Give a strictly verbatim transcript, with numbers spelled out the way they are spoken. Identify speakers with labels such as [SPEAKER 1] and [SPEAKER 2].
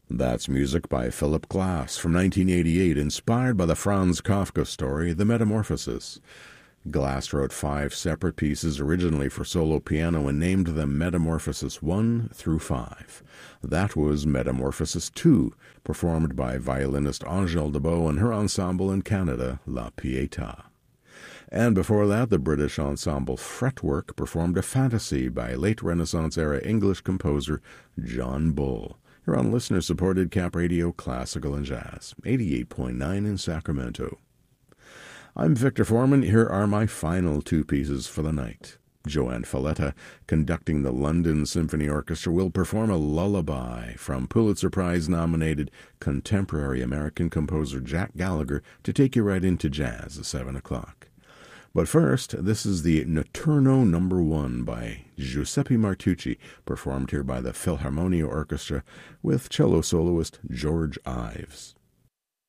[SPEAKER 1] That's music by Philip Glass from nineteen eighty-eight, inspired by the Franz Kafka story, The Metamorphosis. Glass wrote five separate pieces originally for solo piano and named them Metamorphosis one through five. That was Metamorphosis two, performed by violinist Angèle Debeau and her ensemble in Canada, La Pietà. And before that, the British ensemble Fretwork performed a fantasy by late Renaissance-era English composer John Bull. You're on listener-supported Cap Radio Classical and Jazz, eighty-eight point nine in Sacramento. I'm Victor Foreman. Here are my final two pieces for the night. Joanne Falletta, conducting the London Symphony Orchestra, will perform a lullaby from Pulitzer Prize-nominated contemporary American composer Jack Gallagher to take you right into jazz at seven o'clock. But first, this is the Notturno Number One by Giuseppe Martucci, performed here by the Philharmonia Orchestra with cello soloist George Ives.